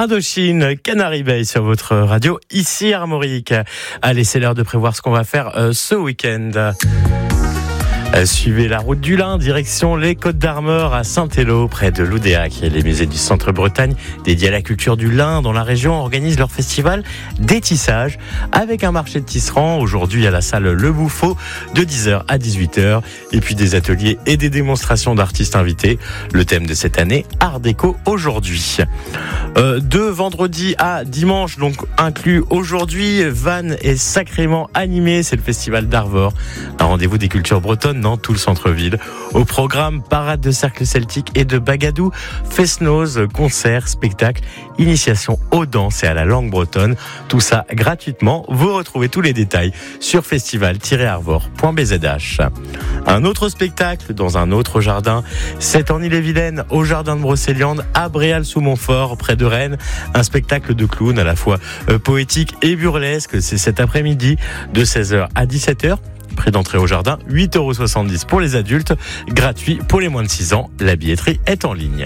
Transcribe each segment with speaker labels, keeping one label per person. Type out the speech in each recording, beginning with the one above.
Speaker 1: Indochine, Canary Bay sur votre radio, ici Armorique. Allez, c'est l'heure de prévoir ce qu'on va faire ce week-end. Suivez la route du Lin, direction les Côtes d'Armor à Saint-Élo, près de Loudéac. Les musées du Centre-Bretagne, dédiés à la culture du lin dans la région, organisent leur festival des tissages avec un marché de tisserands. Aujourd'hui à la salle Le Bouffeau de 10h à 18h. Et puis des ateliers et des démonstrations d'artistes invités. Le thème de cette année, Art déco aujourd'hui. De vendredi à dimanche, donc inclus aujourd'hui, Vannes est sacrément animé. C'est le festival d'Arvor, un rendez-vous des cultures bretonnes dans tout le centre-ville. Au programme, parade de cercle celtique et de bagadou, fest-noz, concerts, spectacles, initiation aux danses et à la langue bretonne. Tout ça gratuitement. Vous retrouvez tous les détails sur festival-arvor.bzh. Un autre spectacle dans un autre jardin, c'est en Ille-et-Vilaine, au jardin de Brocéliande, à Bréal-sous-Montfort, près de Rennes. Un spectacle de clown à la fois poétique et burlesque. C'est cet après-midi de 16h à 17h. Prix d'entrée au jardin, 8,70€ pour les adultes, gratuit pour les moins de 6 ans. La billetterie est en ligne.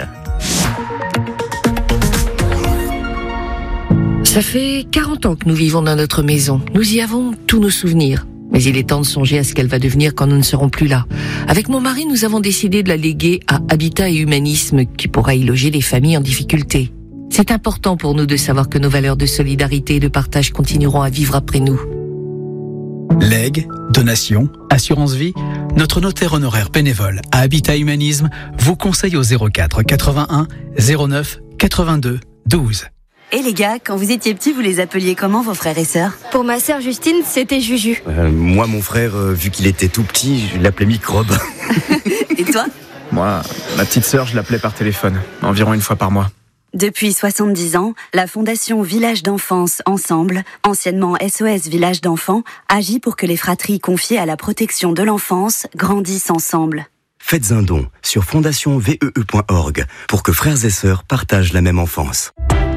Speaker 2: Ça fait 40 ans que nous vivons dans notre maison. Nous y avons tous nos souvenirs. Mais il est temps de songer à ce qu'elle va devenir quand nous ne serons plus là. Avec mon mari, nous avons décidé de la léguer à Habitat et Humanisme, qui pourra y loger les familles en difficulté. C'est important pour nous de savoir que nos valeurs de solidarité et de partage continueront à vivre après nous.
Speaker 3: Legs, donations, assurance vie, notre notaire honoraire bénévole à Habitat Humanisme vous conseille au 04 81 09 82 12.
Speaker 4: Et les gars, quand vous étiez petits, vous les appeliez comment vos frères et sœurs ?
Speaker 5: Pour ma sœur Justine, c'était Juju.
Speaker 6: Moi, mon frère, vu qu'il était tout petit, je l'appelais Microbe.
Speaker 4: Et toi ?
Speaker 7: Moi, ma petite sœur, je l'appelais par téléphone, environ une fois par mois.
Speaker 4: Depuis 70 ans, la Fondation Village d'Enfance Ensemble, anciennement SOS Village d'Enfants, agit pour que les fratries confiées à la protection de l'enfance grandissent ensemble.
Speaker 6: Faites un don sur fondationvee.org pour que frères et sœurs partagent la même enfance.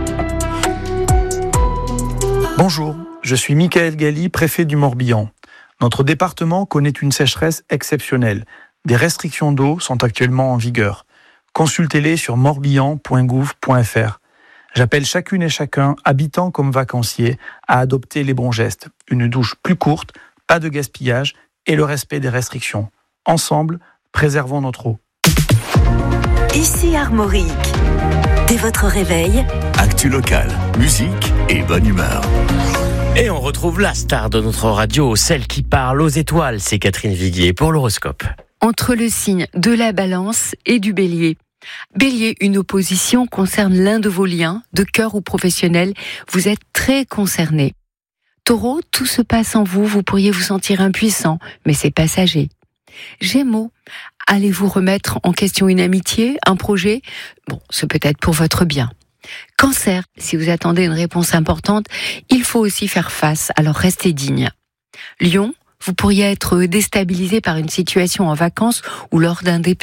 Speaker 8: Bonjour, je suis Michael Galli, préfet du Morbihan. Notre département connaît une sécheresse exceptionnelle. Des restrictions d'eau sont actuellement en vigueur. Consultez-les sur morbihan.gouv.fr. J'appelle chacune et chacun, habitants comme vacanciers, à adopter les bons gestes. Une douche plus courte, pas de gaspillage et le respect des restrictions. Ensemble, préservons notre eau.
Speaker 4: Ici Armorique. Dès votre réveil,
Speaker 9: actu local, musique et bonne humeur.
Speaker 1: Et on retrouve la star de notre radio, celle qui parle aux étoiles, c'est Catherine Viguier pour l'horoscope.
Speaker 10: Entre le signe de la Balance et du Bélier. Bélier, une opposition concerne l'un de vos liens, de cœur ou professionnel. Vous êtes très concerné. Taureau, tout se passe en vous, vous pourriez vous sentir impuissant, mais c'est passager. Gémeaux, allez-vous remettre en question une amitié, un projet ? Bon, c'est peut-être pour votre bien. Cancer, si vous attendez une réponse importante, il faut aussi faire face, alors restez digne. Lion, vous pourriez être déstabilisé par une situation en vacances ou lors d'un déplacement.